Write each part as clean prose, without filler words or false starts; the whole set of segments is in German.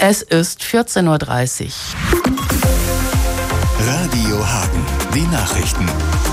Es ist 14:30 Uhr. Radio Hagen, die Nachrichten.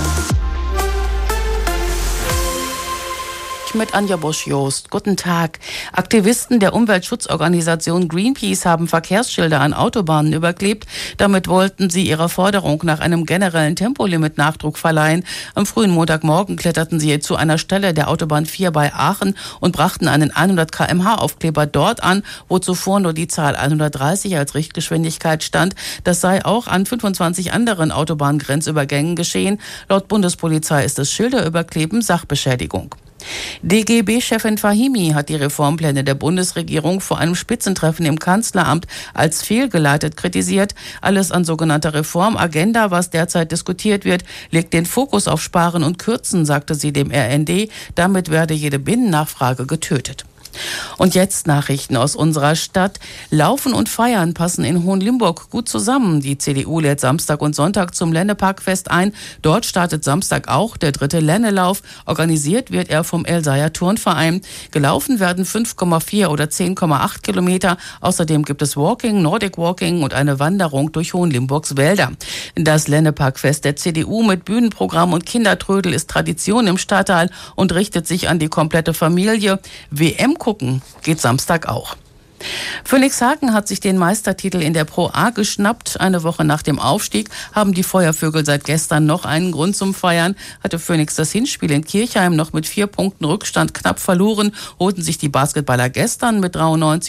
Mit Anja Bosch-Jost. Guten Tag. Aktivisten der Umweltschutzorganisation Greenpeace haben Verkehrsschilder an Autobahnen überklebt. Damit wollten sie ihrer Forderung nach einem generellen Tempolimit Nachdruck verleihen. Am frühen Montagmorgen kletterten sie zu einer Stelle der Autobahn 4 bei Aachen und brachten einen 100 km/h Aufkleber dort an, wo zuvor nur die Zahl 130 als Richtgeschwindigkeit stand. Das sei auch an 25 anderen Autobahngrenzübergängen geschehen. Laut Bundespolizei ist das Schilderüberkleben Sachbeschädigung. DGB-Chefin Fahimi hat die Reformpläne der Bundesregierung vor einem Spitzentreffen im Kanzleramt als fehlgeleitet kritisiert. Alles an sogenannter Reformagenda, was derzeit diskutiert wird, legt den Fokus auf Sparen und Kürzen, sagte sie dem RND. Damit werde jede Binnennachfrage getötet. Und jetzt Nachrichten aus unserer Stadt. Laufen und Feiern passen in Hohenlimburg gut zusammen. Die CDU lädt Samstag und Sonntag zum Lenneparkfest ein. Dort startet Samstag auch der 3. Lennelauf. Organisiert wird er vom Elsayer Turnverein. Gelaufen werden 5,4 oder 10,8 Kilometer. Außerdem gibt es Walking, Nordic Walking und eine Wanderung durch Hohenlimburgs Wälder. Das Lenneparkfest der CDU mit Bühnenprogramm und Kindertrödel ist Tradition im Stadtteil und richtet sich an die komplette Familie. WM gucken geht Samstag auch. Phoenix Hagen hat sich den Meistertitel in der Pro A geschnappt. Eine Woche nach dem Aufstieg haben die Feuervögel seit gestern noch einen Grund zum Feiern. Hatte Phoenix das Hinspiel in Kirchheim noch mit 4 Punkten Rückstand knapp verloren, holten sich die Basketballer gestern mit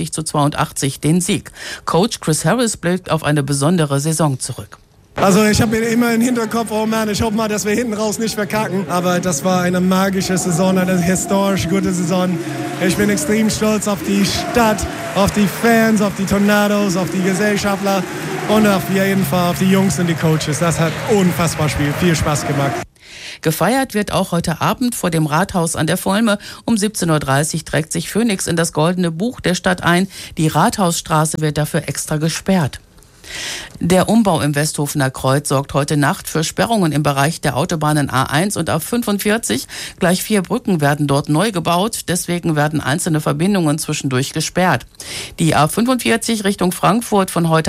93-82 den Sieg. Coach Chris Harris blickt auf eine besondere Saison zurück. Also ich habe immer im Hinterkopf, oh Mann, ich hoffe mal, dass wir hinten raus nicht verkacken. Aber das war eine magische Saison, eine historisch gute Saison. Ich bin extrem stolz auf die Stadt, auf die Fans, auf die Tornados, auf die Gesellschaftler und auf jeden Fall auf die Jungs und die Coaches. Das hat unfassbar viel Spaß gemacht. Gefeiert wird auch heute Abend vor dem Rathaus an der Volme. Um 17:30 Uhr trägt sich Phoenix in das Goldene Buch der Stadt ein. Die Rathausstraße wird dafür extra gesperrt. Der Umbau im Westhofener Kreuz sorgt heute Nacht für Sperrungen im Bereich der Autobahnen A1 und A45. Gleich 4 Brücken werden dort neu gebaut. Deswegen werden einzelne Verbindungen zwischendurch gesperrt. Die A45 Richtung Frankfurt von heute